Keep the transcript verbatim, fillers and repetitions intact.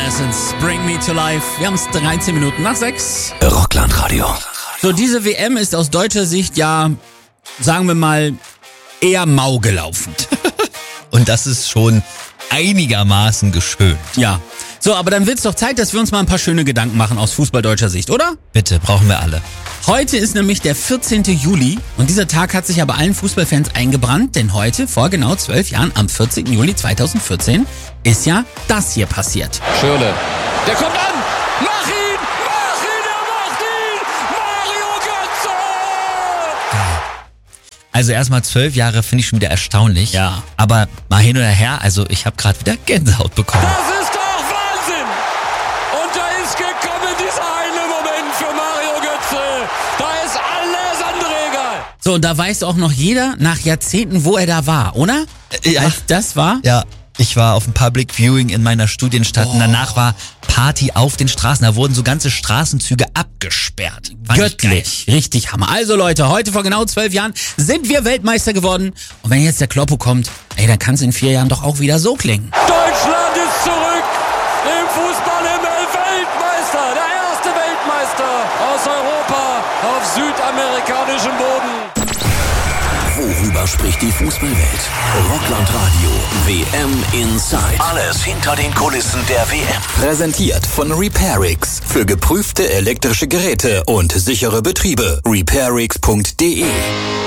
Evanescence, Bring Me to Life. Wir haben es dreizehn Minuten nach sechs. Rockland-Radio. So, diese W M ist aus deutscher Sicht ja, sagen wir mal, eher mau gelaufen. Und das ist schon einigermaßen geschönt. Ja. So, aber dann wird's doch Zeit, dass wir uns mal ein paar schöne Gedanken machen aus fußballdeutscher Sicht, oder? Bitte, brauchen wir alle. Heute ist nämlich der vierzehnten Juli und dieser Tag hat sich aber allen Fußballfans eingebrannt, denn heute, vor genau zwölf Jahren, am vierzehnten Juli zweitausendvierzehn, ist ja das hier passiert. Schürrle, der kommt an! Mach ihn! Mach ihn! Er macht ihn! Mario Götze! Also erstmal zwölf Jahre finde ich schon wieder erstaunlich. Ja. Aber mal hin oder her, also ich habe gerade wieder Gänsehaut bekommen. Das ist doch Wahnsinn! Und da ist gekommen dieser eine Moment für Mario Götze. Da ist alles andere egal. So, und da weiß auch noch jeder nach Jahrzehnten, wo er da war, oder? Ja. Als das war? Ja, ich war auf dem Public Viewing in meiner Studienstadt und danach war Party auf den Straßen. Da wurden so ganze Straßenzüge abgesperrt. Fand ich Göttlich. Richtig Hammer. Also Leute, heute vor genau zwölf Jahren sind wir Weltmeister geworden. Und wenn jetzt der Kloppo kommt, ey, dann kann es in vier Jahren doch auch wieder so klingen. Deutschland ist zurück im Fußballhimmel Weltmeister. Der erste Weltmeister aus Europa auf südamerikanischem Boden. Worüber spricht die Fußballwelt? Rockland-Radio W M Inside. Alles hinter den Kulissen der W M. Präsentiert von Repairix. Für geprüfte elektrische Geräte und sichere Betriebe. repairix punkt de